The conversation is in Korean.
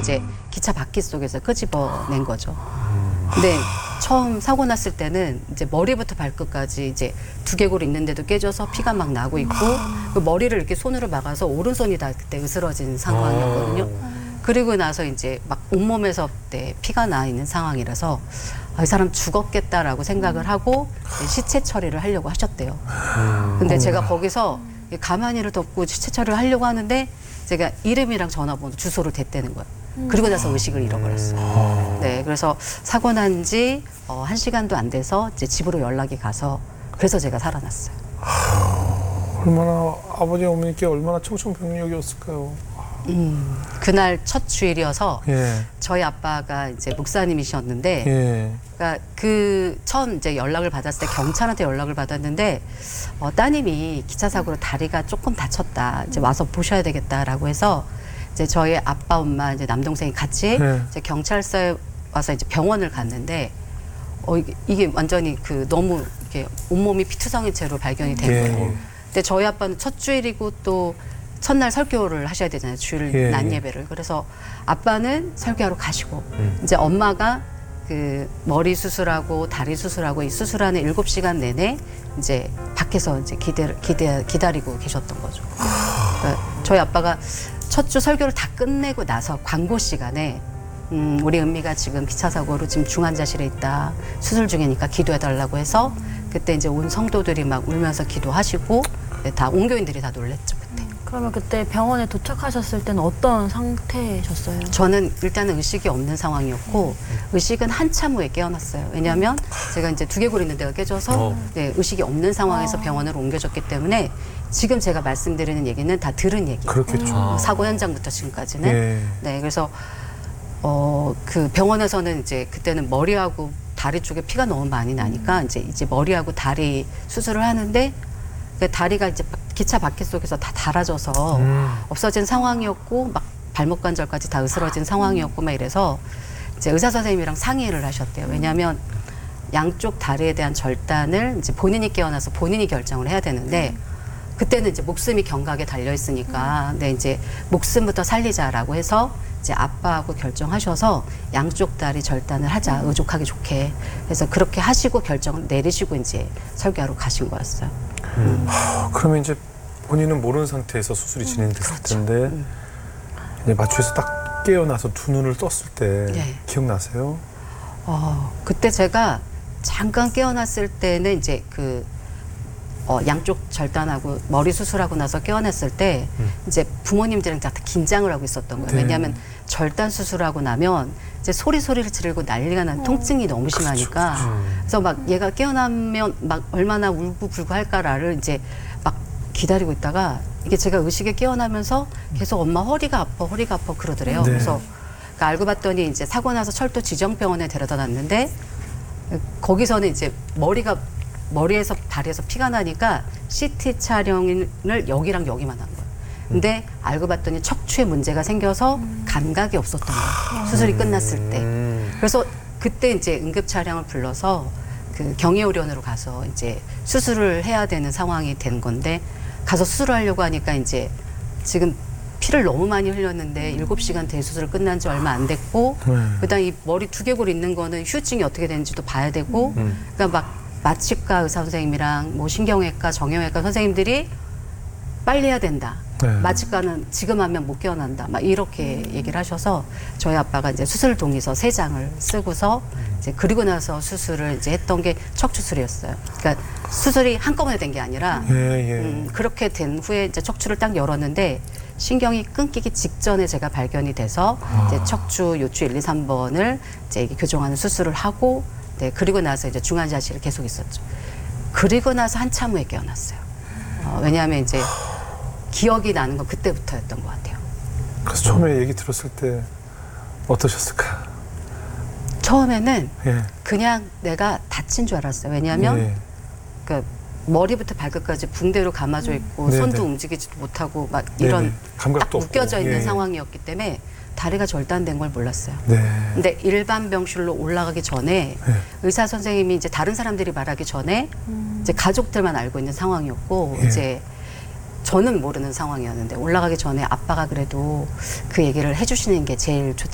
이제 기차 바퀴 속에서 끄집어낸 거죠. 근데 처음 사고 났을 때는 이제 머리부터 발끝까지 이제 두개골이 있는데도 깨져서 피가 막 나고 있고 그 머리를 이렇게 손으로 막아서 오른손이 다 그때 으스러진 상황이었거든요. 그리고 나서 이제 막 온몸에서 그때 피가 나 있는 상황이라서 아, 이 사람 죽었겠다라고 생각을 하고 시체 처리를 하려고 하셨대요. 근데 제가 거기서 가만히를 덮고 시체 처리를 하려고 하는데 제가 이름이랑 전화번호, 주소를 댔다는 거예요. 그리고 나서 의식을 잃어버렸어요. 네, 그래서 사고 난 지 1시간도 안 돼서 이제 집으로 연락이 가서 그래서 제가 살아났어요. 얼마나 아버지 어머니께 얼마나 청천벽력이었을까요? 그날 첫 주일이어서 예. 저희 아빠가 이제 목사님이셨는데, 예. 그러니까 그 처음 이제 연락을 받았을 때 경찰한테 연락을 받았는데 따님이 기차 사고로 다리가 조금 다쳤다, 이제 와서 보셔야 되겠다라고 해서 이제 저희 아빠, 엄마, 이제 남동생이 같이 이제 경찰서에 와서 이제 병원을 갔는데 이게 완전히 그 너무 이렇게 온몸이 피투성인 채로 발견이 된 거예요. 근데 저희 아빠는 첫 주일이고 또 첫날 설교를 하셔야 되잖아요. 주일 낮 예배를. 그래서 아빠는 설교하러 가시고 이제 엄마가 그 머리 수술하고 다리 수술하고 이 수술하는 7시간 내내 이제 밖에서 이제 기다리고 계셨던 거죠. 그러니까 저희 아빠가 첫 주 설교를 다 끝내고 나서 광고 시간에 우리 은미가 지금 기차 사고로 지금 중환자실에 있다. 수술 중이니까 기도해달라고 해서 그때 이제 온 성도들이 막 울면서 기도하시고 다 온교인들이 다 놀랬죠 그때. 그러면 그때 병원에 도착하셨을 때는 어떤 상태셨어요? 저는 일단은 의식이 없는 상황이었고 의식은 한참 후에 깨어났어요. 왜냐하면 제가 이제 두개골 있는 데가 깨져서 네, 의식이 없는 상황에서 병원으로 옮겨졌기 때문에 지금 제가 말씀드리는 얘기는 다 들은 얘기예요. 그렇겠죠. 사고 현장부터 지금까지는. 네, 그래서 그 병원에서는 이제 그때는 머리하고 다리 쪽에 피가 너무 많이 나니까 이제 머리하고 다리 수술을 하는데 그 다리가 이제 기차 바퀴 속에서 다 닳아져서 없어진 상황이었고 막 발목 관절까지 다 으스러진 상황이었고 막 이래서 이제 의사 선생님이랑 상의를 하셨대요. 왜냐하면 양쪽 다리에 대한 절단을 이제 본인이 깨어나서 본인이 결정을 해야 되는데 그때는 이제 목숨이 경각에 달려 있으니까 근데 이제 목숨부터 살리자라고 해서 이제 아빠하고 결정하셔서 양쪽 다리 절단을 하자 의족하기 좋게 그래서 그렇게 하시고 결정을 내리시고 이제 설교하러 가신 거였어요. 그러면 이제 본인은 모르는 상태에서 수술이 진행됐을 텐데 이제 마취해서 딱 깨어나서 두 눈을 떴을 때 기억나세요? 그때 제가 잠깐 깨어났을 때는 이제 그 양쪽 절단하고 머리 수술하고 나서 깨어났을 때 이제 부모님들이랑 다 긴장을 하고 있었던 거예요. 왜냐하면 절단 수술하고 나면 이제 소리를 지르고 난리가 난 통증이 너무 심하니까 그래서 막 얘가 깨어나면 막 얼마나 울고 불고 할까를 이제 막 기다리고 있다가 이게 제가 의식에 깨어나면서 계속 엄마 허리가 아파 그러더래요. 그래서 그러니까 알고 봤더니 이제 사고 나서 철도 지정병원에 데려다 놨는데 거기서는 이제 머리에서 다리에서 피가 나니까 CT 촬영을 여기랑 여기만 한 거예요. 근데 알고 봤더니 척추에 문제가 생겨서 감각이 없었던 거예요. 수술이 끝났을 때. 그래서 그때 이제 응급 차량을 불러서 그 경의의료원으로 가서 이제 수술을 해야 되는 상황이 된 건데 가서 수술을 하려고 하니까 이제 지금 피를 너무 많이 흘렸는데 7시간 대수술 끝난 지 얼마 안 됐고 그다음 이 머리 두개골 있는 거는 후유증이 어떻게 되는지도 봐야 되고 그러니까 막 마취과 의사 선생님이랑 뭐 신경외과, 정형외과 선생님들이 빨리 해야 된다. 마취과는 지금 하면 못 깨어난다. 막 이렇게 얘기를 하셔서 저희 아빠가 이제 수술 동의서 3장을 쓰고서 이제 그리고 나서 수술을 이제 했던 게 척추술이었어요. 그러니까 수술이 한꺼번에 된 게 아니라 그렇게 된 후에 이제 척추를 딱 열었는데 신경이 끊기기 직전에 제가 발견이 돼서 이제 척추 요추 1, 2, 3번을 이제 교정하는 수술을 하고 네, 그리고 나서 이제 중환자실에 계속 있었죠. 그리고 나서 한참 후에 깨어났어요. 왜냐하면 이제 기억이 나는 건 그때부터였던 것 같아요. 그래서 처음에 얘기 들었을 때 어떠셨을까? 처음에는 그냥 내가 다친 줄 알았어요. 왜냐하면 그러니까 머리부터 발끝까지 붕대로 감아져 있고 손도 움직이지도 못하고 막 이런 감각도 딱 묶여져 있는 상황이었기 때문에 다리가 절단된 걸 몰랐어요. 네. 근데 일반 병실로 올라가기 전에 의사 선생님이 이제 다른 사람들이 말하기 전에 이제 가족들만 알고 있는 상황이었고 이제 저는 모르는 상황이었는데 올라가기 전에 아빠가 그래도 그 얘기를 해주시는 게 제일 좋지